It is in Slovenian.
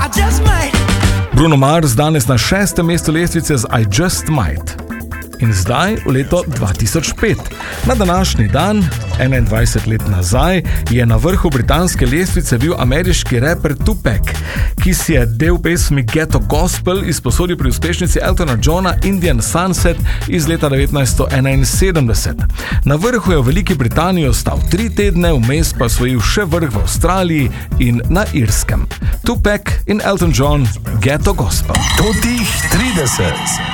Bruno Mars danes na 6. mestu lestvice z I Just Might. In zdaj v leto 2005. Na današnji dan, 21 let nazaj, je na vrhu britanske lestvice bil ameriški raper Tupac, ki si je del pesmi Ghetto Gospel izposodil pri uspešnici Eltona Johna Indian Sunset iz leta 1971. Na vrhu je v Veliki Britaniji ostal 3 tedne, vmes pa osvojil še vrh v Avstraliji in na Irskem. Tupac in Elton John, Ghetto Gospel. To tih 30.